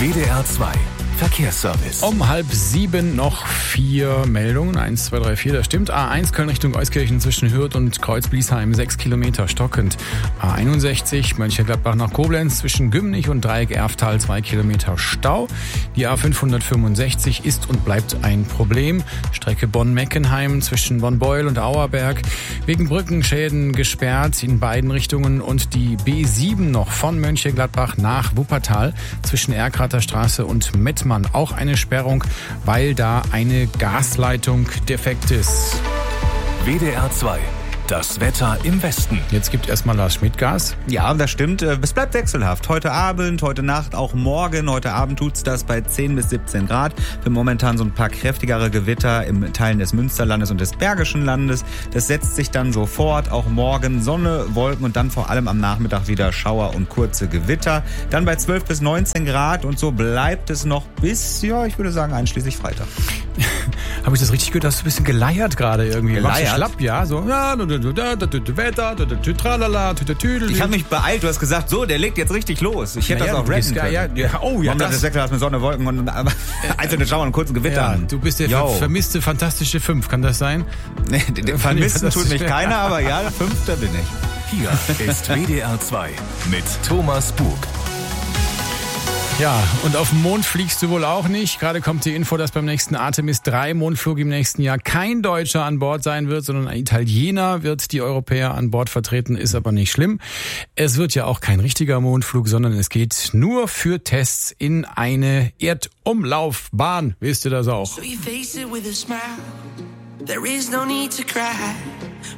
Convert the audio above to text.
WDR 2 Verkehrsservice. Um 6:30 noch 4 Meldungen. 1, 2, 3, 4, das stimmt. A1 Köln Richtung Euskirchen zwischen Hürth und Kreuz-Bliesheim 6 Kilometer stockend. A61 Mönchengladbach nach Koblenz zwischen Gümnich und Dreieck Erftal 2 Kilometer Stau. Die A565 ist und bleibt ein Problem. Strecke Bonn-Meckenheim zwischen Bonn-Beuel und Auerberg wegen Brückenschäden gesperrt in beiden Richtungen. Und die B7 noch von Mönchengladbach nach Wuppertal zwischen Erkrater Straße und Mettmann. Auch eine Sperrung, weil da eine Gasleitung defekt ist. WDR 2. Das Wetter im Westen. Jetzt gibt erstmal Lars Schmidt Gas. Ja, das stimmt. Es bleibt wechselhaft. Heute Abend, heute Nacht, auch morgen. Heute Abend tut's das bei 10 bis 17 Grad. Für momentan so ein paar kräftigere Gewitter im Teilen des Münsterlandes und des Bergischen Landes. Das setzt sich dann so fort. Auch morgen Sonne, Wolken und dann vor allem am Nachmittag wieder Schauer und kurze Gewitter. Dann bei 12 bis 19 Grad und so bleibt es noch bis, ja, ich würde sagen, einschließlich Freitag. Habe ich das richtig gehört? Hast du ein bisschen geleiert gerade irgendwie? Geleiert? Machst du schlapp, ja? So, ja, Ich habe mich beeilt, du hast gesagt, so, der legt jetzt richtig los. Ich hätte das auch rappen können. Das Wetter mit Sonne, Wolken und einzelne Schauer und kurzen Gewittern. Ja, du bist der vermisste fantastische 5, kann das sein? Nee, den Vermissten tut mich keiner, aber ja, 5, da bin ich. Hier ist WDR 2 mit Thomas Bug. Ja, und auf dem Mond fliegst du wohl auch nicht. Gerade kommt die Info, dass beim nächsten Artemis 3 Mondflug im nächsten Jahr kein Deutscher an Bord sein wird, sondern ein Italiener wird die Europäer an Bord vertreten, ist aber nicht schlimm. Es wird ja auch kein richtiger Mondflug, sondern es geht nur für Tests in eine Erdumlaufbahn. Wisst ihr das auch? So you face it with a smile. There is no need to cry.